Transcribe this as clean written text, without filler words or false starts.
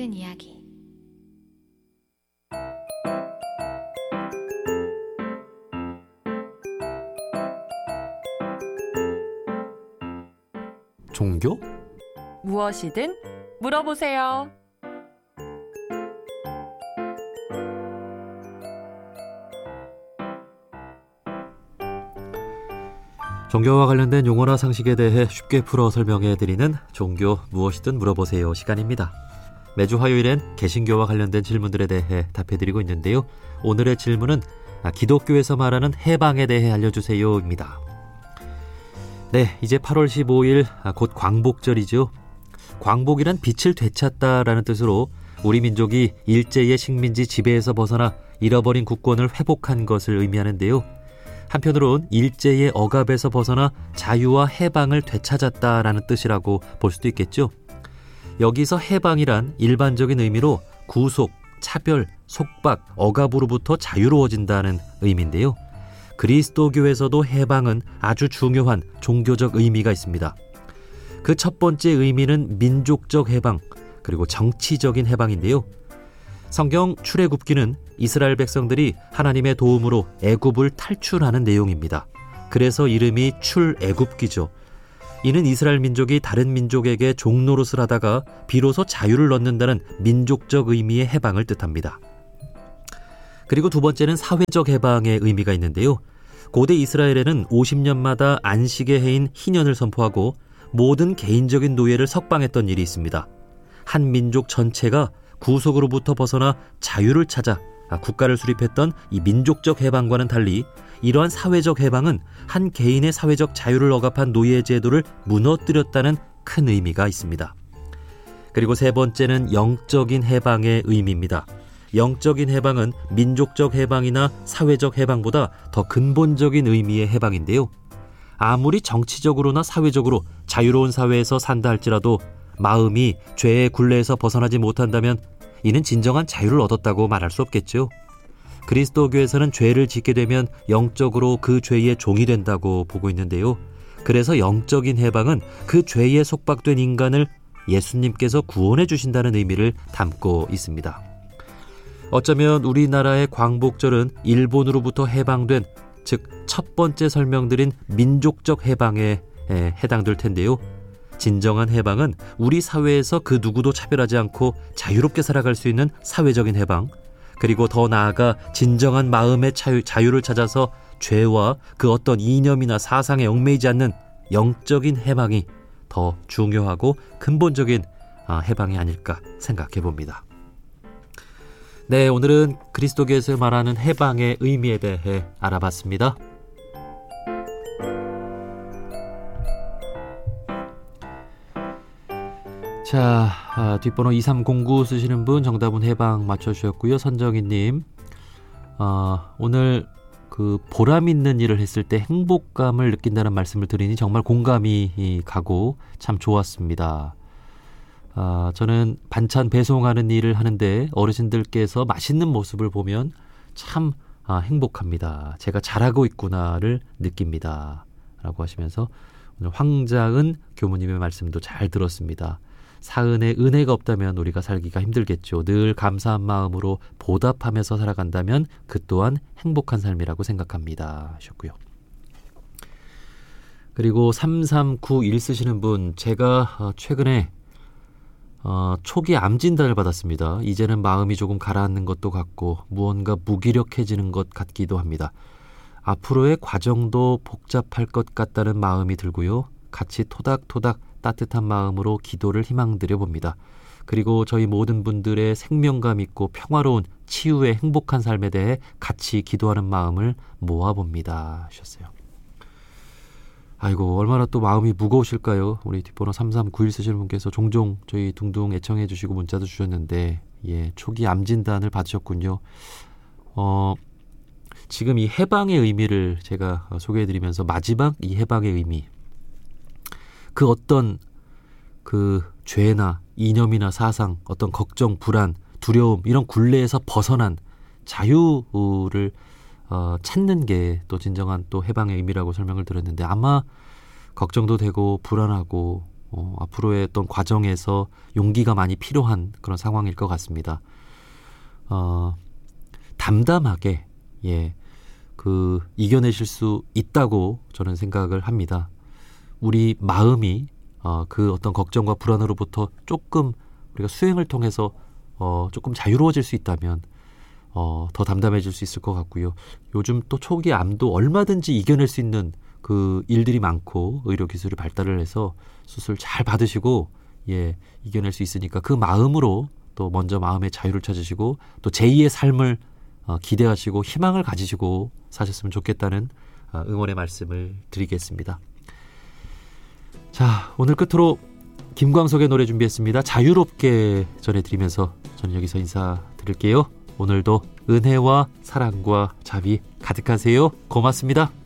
큰 이야기. 종교? 무엇이든 물어보세요. 종교와 관련된 용어나 상식에 대해 쉽게 풀어 설명해드리는 종교 무엇이든 물어보세요 시간입니다. 매주 화요일엔 개신교와 관련된 질문들에 대해 답해드리고 있는데요. 오늘의 질문은 기독교에서 말하는 해방에 대해 알려주세요입니다. 네, 이제 8월 15일 곧 광복절이죠. 광복이란 빛을 되찾다라는 뜻으로 우리 민족이 일제의 식민지 지배에서 벗어나 잃어버린 국권을 회복한 것을 의미하는데요. 한편으론 일제의 억압에서 벗어나 자유와 해방을 되찾았다라는 뜻이라고 볼 수도 있겠죠. 여기서 해방이란 일반적인 의미로 구속, 차별, 속박, 억압으로부터 자유로워진다는 의미인데요. 그리스도교에서도 해방은 아주 중요한 종교적 의미가 있습니다. 그 첫 번째 의미는 민족적 해방, 그리고 정치적인 해방인데요. 성경 출애굽기는 이스라엘 백성들이 하나님의 도움으로 애굽을 탈출하는 내용입니다. 그래서 이름이 출애굽기죠. 이는 이스라엘 민족이 다른 민족에게 종노릇을 하다가 비로소 자유를 얻는다는 민족적 의미의 해방을 뜻합니다. 그리고 두 번째는 사회적 해방의 의미가 있는데요. 고대 이스라엘에는 50년마다 안식의 해인 희년을 선포하고 모든 개인적인 노예를 석방했던 일이 있습니다. 한 민족 전체가 구속으로부터 벗어나 자유를 찾아 국가를 수립했던 이 민족적 해방과는 달리 이러한 사회적 해방은 한 개인의 사회적 자유를 억압한 노예 제도를 무너뜨렸다는 큰 의미가 있습니다. 그리고 세 번째는 영적인 해방의 의미입니다. 영적인 해방은 민족적 해방이나 사회적 해방보다 더 근본적인 의미의 해방인데요. 아무리 정치적으로나 사회적으로 자유로운 사회에서 산다 할지라도 마음이 죄의 굴레에서 벗어나지 못한다면 이는 진정한 자유를 얻었다고 말할 수 없겠죠. 그리스도교에서는 죄를 짓게 되면 영적으로 그 죄의 종이 된다고 보고 있는데요. 그래서 영적인 해방은 그 죄에 속박된 인간을 예수님께서 구원해 주신다는 의미를 담고 있습니다. 어쩌면 우리나라의 광복절은 일본으로부터 해방된, 즉 첫 번째 설명드린 민족적 해방에 해당될 텐데요. 진정한 해방은 우리 사회에서 그 누구도 차별하지 않고 자유롭게 살아갈 수 있는 사회적인 해방, 그리고 더 나아가 진정한 마음의 자유를 찾아서 죄와 그 어떤 이념이나 사상에 얽매이지 않는 영적인 해방이 더 중요하고 근본적인 해방이 아닐까 생각해 봅니다. 네, 오늘은 그리스도교에서 말하는 해방의 의미에 대해 알아봤습니다. 자, 뒷번호 2309 쓰시는 분 정답은 해방 맞춰주셨고요. 선정희님, 오늘 그 보람 있는 일을 했을 때 행복감을 느낀다는 말씀을 드리니 정말 공감이 가고 참 좋았습니다. 저는 반찬 배송하는 일을 하는데 어르신들께서 맛있는 모습을 보면 참 행복합니다. 제가 잘하고 있구나를 느낍니다. 라고 하시면서 오늘 황자은 교무님의 말씀도 잘 들었습니다. 사은의 은혜가 없다면 우리가 살기가 힘들겠죠. 늘 감사한 마음으로 보답하면서 살아간다면 그 또한 행복한 삶이라고 생각합니다. 하셨고요. 그리고 3391 쓰시는 분, 제가 최근에 초기 암 진단을 받았습니다. 이제는 마음이 조금 가라앉는 것도 같고 무언가 무기력해지는 것 같기도 합니다. 앞으로의 과정도 복잡할 것 같다는 마음이 들고요. 같이 토닥토닥 따뜻한 마음으로 기도를 희망드려 봅니다. 그리고 저희 모든 분들의 생명감 있고 평화로운 치유의 행복한 삶에 대해 같이 기도하는 마음을 모아봅니다. 하셨어요. 아이고, 얼마나 또 마음이 무거우실까요? 우리 뒷번호 3391 쓰시는 분께서 종종 저희 둥둥 애청해 주시고 문자도 주셨는데, 초기 암 진단을 받으셨군요. 지금 이 해방의 의미를 제가 소개해드리면서 마지막 이 해방의 의미, 그 어떤 그 죄나 이념이나 사상, 어떤 걱정, 불안, 두려움 이런 굴레에서 벗어난 자유를 찾는 게 또 진정한 또 해방의 의미라고 설명을 드렸는데, 아마 걱정도 되고 불안하고 앞으로의 어떤 과정에서 용기가 많이 필요한 그런 상황일 것 같습니다. 담담하게 이겨내실 수 있다고 저는 생각을 합니다. 우리 마음이 그 어떤 걱정과 불안으로부터 조금 우리가 수행을 통해서 조금 자유로워질 수 있다면 더 담담해질 수 있을 것 같고요. 요즘 또 초기 암도 얼마든지 이겨낼 수 있는 그 일들이 많고 의료 기술이 발달을 해서 수술 잘 받으시고 이겨낼 수 있으니까 그 마음으로 또 먼저 마음의 자유를 찾으시고 또 제2의 삶을 기대하시고 희망을 가지시고 사셨으면 좋겠다는 응원의 말씀을 드리겠습니다. 자, 오늘 끝으로 김광석의 노래 준비했습니다. 자유롭게 전해드리면서 저는 여기서 인사드릴게요. 오늘도 은혜와 사랑과 자비 가득하세요. 고맙습니다.